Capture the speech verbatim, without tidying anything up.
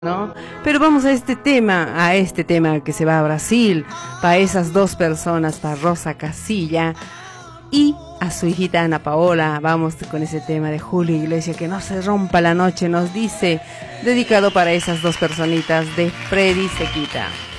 ¿no? Pero vamos a este tema, a este tema que se va a Brasil, para esas dos personas, para Rosa Casilla y a su hijita Ana Paola. Vamos con ese tema de Julio Iglesias, que no se rompa la noche, nos dice, dedicado para esas dos personitas, de Freddy Sequita.